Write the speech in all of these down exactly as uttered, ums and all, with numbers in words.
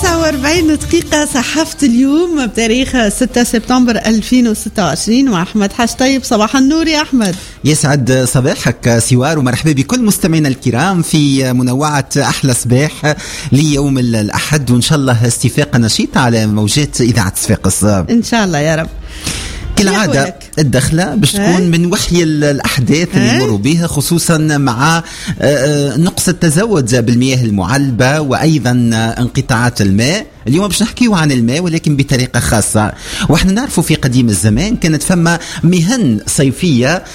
تسعة وأربعين دقيقة صحافة اليوم بتاريخ ستة سبتمبر ألفين وستة وعشرين مع أحمد حاج طيب. صباح النور يا أحمد. يسعد صباحك سوار ومرحبا بكل مستمعينا الكرام في منوعة أحلى صباح ليوم الأحد، وإن شاء الله استفاقة نشيطة على موجات إذاعة صفاقس إن شاء الله يا رب. كالعادة الدخلة باش تكون من وحي الأحداث اللي يمروا بها، خصوصا مع نقص التزود بالمياه المعلبة وأيضا انقطاعات الماء. اليوم باش نحكيو عن الماء ولكن بطريقة خاصة. واحنا نعرفوا في قديم الزمان كانت فما مهن صيفية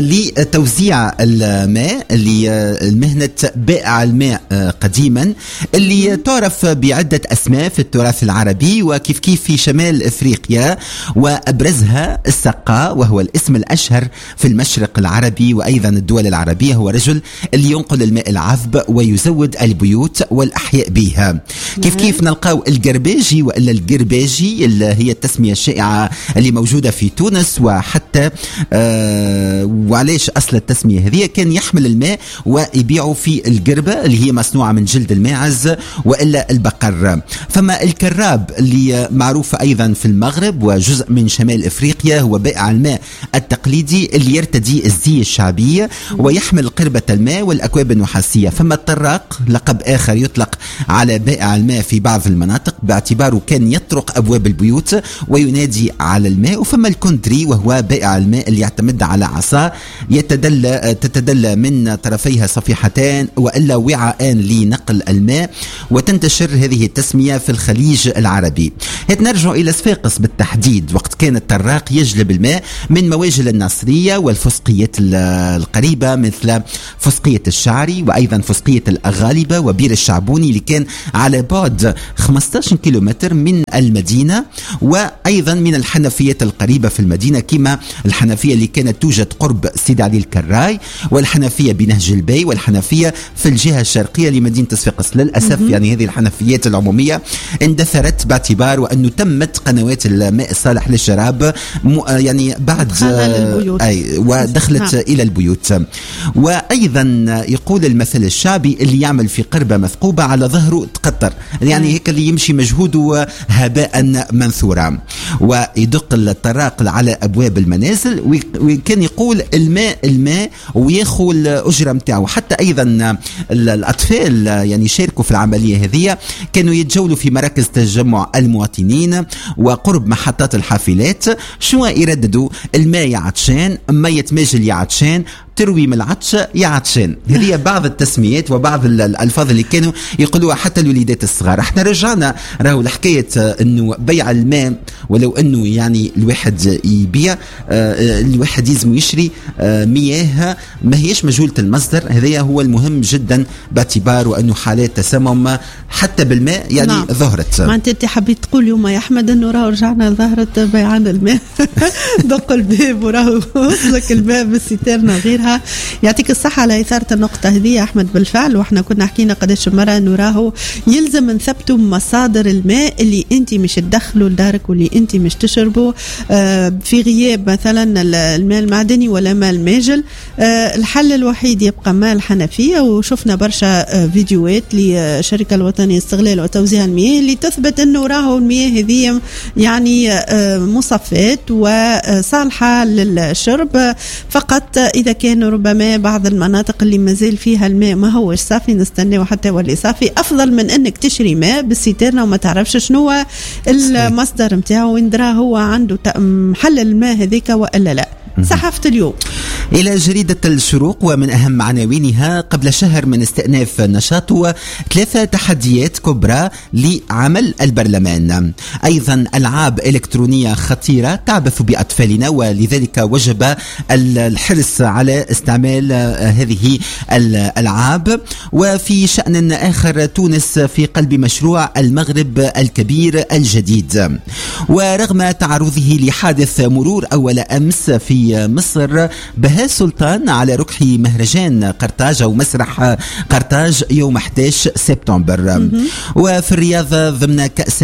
لتوزيع الماء، اللي مهنة بائع الماء قديما اللي تعرف بعدة أسماء في التراث العربي وكيف كيف في شمال أفريقيا، وأبرزها السقاء وهو الاسم الأشهر في المشرق العربي وأيضا الدول العربية. هو رجل اللي ينقل الماء العذب ويزود البيوت والأحياء بها. كيف كيف نلقاو القرباجي وإلا القرباجي اللي هي التسمية الشائعة اللي موجودة في تونس، وحتى آه وعليش أصل التسمية هذه كان يحمل الماء ويبيعه في القربة اللي هي مصنوعة من جلد الماعز وإلا البقر. فما الكراب اللي معروفة أيضا في المغرب وجزء من شمال أفريقيا، هو بائع الماء التقليدي اللي يرتدي الزي الشعبي ويحمل قربة الماء والأكواب النحاسية. فما الطراق لقب آخر يطلق على بائع الماء في بعض المناطق باعتباره كان يطرق أبواب البيوت وينادي على الماء. وفما الكندري وهو بائع الماء اللي يعتمد على عصا يتدلى تتدلى من طرفيها صفيحتان وإلا وعاءان لنقل الماء، وتنتشر هذه التسمية في الخليج العربي. نرجع إلى صفاقس بالتحديد، وقت كان الطراق يجلب الماء من مواجل الناصرية والفسقيات القريبة مثل فسقية الشعري وأيضا فسقية الأغالبة وبير الشعبوني اللي كان على بعد خمسة عشر كيلومتر من المدينة، وأيضا من الحنفيات القريبة في المدينة كما الحنفية اللي كانت توجد قرب سيد علي الكراي، والحنفية بنهج البي، والحنفية في الجهة الشرقية لمدينة صفاقس. للأسف يعني هذه الحنفيات العمومية اندثرت باعتبار وأنه تمت قنوات الماء الصالح للشراب يعني بعد أي ودخلت إلى البيوت. وأيضا يقول المثل الشعبي اللي يعمل في قربة مثقوبة على ظهره تقطر، يعني هيك اللي يمشي مجهوده هباء منثورا. ويدق الطراق على أبواب المنازل وكان يقول الماء الماء وياخذ الأجرة متاعه. حتى أيضا الأطفال يعني شاركوا في العملية هذه، كانوا يتجولوا في مراكز تجمع المواطنين وقرب محطات الحافلات، شو يرددوا الماء يا عطشان، ما يتماجل يا عطشان، تروي من العطش يا عطشان. هذه بعض التسميات وبعض الألفاظ اللي كانوا يقولوها حتى الوليدات الصغار. احنا رجعنا راهو لحكاية انه بيع الماء، ولو انه يعني الواحد يبيع آه الواحد يلزم يشري آه مياه ما هيش مجهولة المصدر. هذا هو المهم جدا باعتبار انه حالات تسمم حتى بالماء يعني نعم. ظهرت. ما انت حبيت تقول يوم يا احمد انه راهو رجعنا ظهرت بيعان الماء دق الباب وراهو وصلك الماء بالسترنا غيرها. يعطيك الصحة على إثارة النقطة هذه يا أحمد. بالفعل وإحنا كنا حكينا قداش مرة إنه راهو يلزم نثبتوا مصادر الماء اللي أنت مش تدخله لدارك واللي أنت مش تشربه آه في غياب مثلا الماء المعدني ولا ماء الماجل. آه الحل الوحيد يبقى ماء الحنفية، وشفنا برشا آه فيديوهات للشركة الوطنية استغلال وتوزيع المياه اللي تثبت إنه راهو المياه هذه يعني آه مصفات وصالحة للشرب فقط. إذا كان ربما بعض المناطق اللي مازال فيها الماء ما هوش صافي نستناه حتى يولي صافي، أفضل من أنك تشري ماء بالسيترنا وما تعرفش شنو المصدر متاعه وين دراه هو عنده محل الماء هذيك وإلا لا. صحافة اليوم إلى جريدة الشروق، ومن أهم عناوينها قبل شهر من استئناف نشاطه ثلاثة تحديات كبرى لعمل البرلمان. أيضا ألعاب إلكترونية خطيرة تعبث بأطفالنا، ولذلك وجب الحرص على استعمال هذه الألعاب. وفي شأن آخر، تونس في قلب مشروع المغرب الكبير الجديد. ورغم تعرضه لحادث مرور أول أمس في مصر، بهاء سلطان على ركح مهرجان قرطاج أو مسرح قرطاج يوم أحد عشر سبتمبر. وفي الرياضة ضمن كأس إفريقيا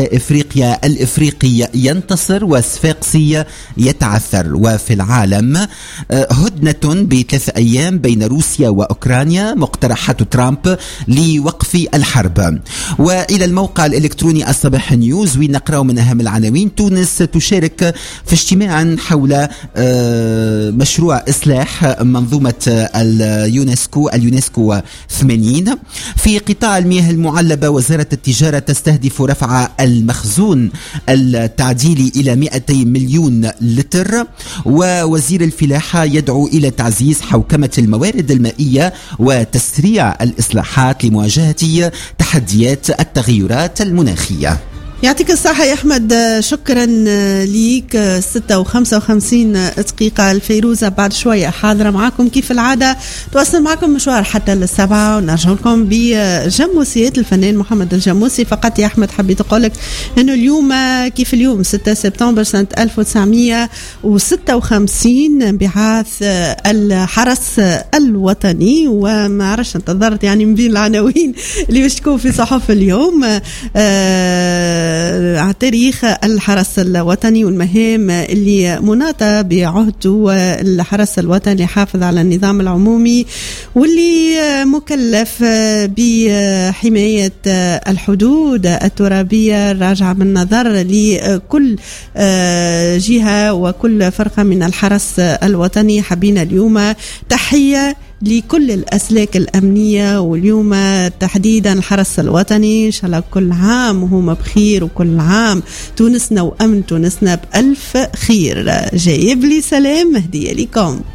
إفريقيا الإفريقي ينتصر وصفاقسي يتعثر. وفي العالم هدنة بثلاث أيام بين روسيا وأوكرانيا، مقترحات ترامب لوقف الحرب. وإلى الموقع الإلكتروني الصباح نيوز وين نقرأ من أهم العناوين: تونس تشارك في اجتماع حول مشروع إصلاح منظومة اليونسكو اليونسكو ثمانين. في قطاع المياه المعلبة وزارة التجارة تستهدف رفع المخزون التعديلي إلى مئتي مليون لتر. ووزير الفلاحة يدعو إلى تعزيز حوكمة الموارد المائية وتسريع الإصلاحات لمواجهة تحديات التغيرات المناخية. يعطيك الصحة يا أحمد، شكرا ليك. ستة وخمسة وخمسين دقيقة الفيروزة بعد شوية حاضرة معكم كيف العادة، تواصل معكم مشوار حتى للسبعة ونرجع لكم بجموسيات الفنان محمد الجموسي. فقط يا أحمد حبيت أقولك أنه اليوم كيف اليوم ستة سبتمبر سنة ألف وتسعمية وستة وخمسين انبعاث الحرس الوطني. وما عرفش انتظرت يعني من بين العناوين اللي باش تكون في صحف اليوم آه على تاريخ الحرس الوطني والمهام اللي مناطة بعهده. الحرس الوطني حافظ على النظام العمومي واللي مكلف بحماية الحدود الترابية الراجعة بالنظر لكل جهة وكل فرقة من الحرس الوطني. حبينا اليوم تحية لكل الأسلاك الأمنية، واليوم تحديدا الحرس الوطني إن شاء الله كل عام وهم بخير، وكل عام تونسنا وأمن تونسنا بألف خير. جايب لي سلام هدية لكم.